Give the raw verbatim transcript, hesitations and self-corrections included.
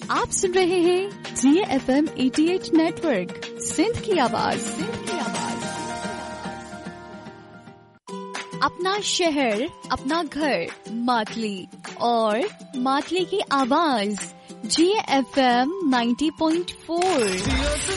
आप सुन रहे हैं जी एफ एम अठासी नेटवर्क, सिंध की आवाज। सिंध की आवाज। अपना शहर, अपना घर, मातली और मातली की आवाज जी एफ एम नब्बे पॉइंट चार।